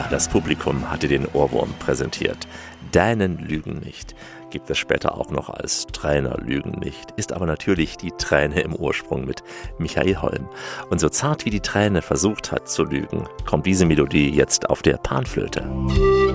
das Publikum hatte den Ohrwurm präsentiert. Dänen lügen nicht. Gibt es später auch noch als Trainer lügen nicht. Ist aber natürlich die Träne im Ursprung mit Michael Holm. Und so zart wie die Träne versucht hat zu lügen, kommt diese Melodie jetzt auf der Panflöte.